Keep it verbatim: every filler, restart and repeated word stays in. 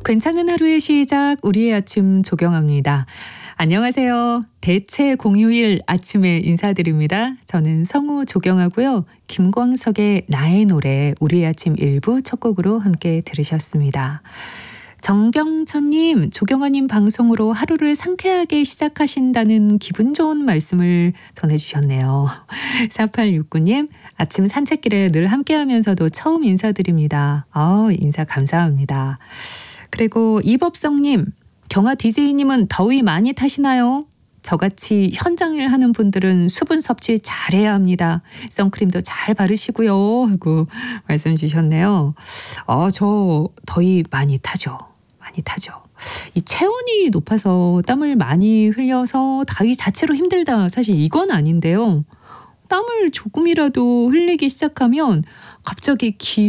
괜찮은 하루의 시작, 우리의 아침 조경합니다. 안녕하세요. 대체 공휴일 아침에 인사드립니다. 저는 성우 조경하고요. 김광석의 나의 노래 우리의 아침 일부 첫 곡으로 함께 들으셨습니다. 정병천님, 조경아님 방송으로 하루를 상쾌하게 시작하신다는 기분 좋은 말씀을 전해주셨네요. 사팔육구님, 아침 산책길에 늘 함께하면서도 처음 인사드립니다. 아, 인사 감사합니다. 그리고 이법성님, 경아 디제이님은 더위 많이 타시나요? 저같이 현장일 하는 분들은 수분 섭취 잘해야 합니다. 선크림도 잘 바르시고요. 하고 말씀 주셨네요. 어, 저 더위 많이 타죠. 많이 타죠. 이 체온이 높아서 땀을 많이 흘려서 더위 자체로 힘들다. 사실 이건 아닌데요. 땀을 조금이라도 흘리기 시작하면 갑자기 기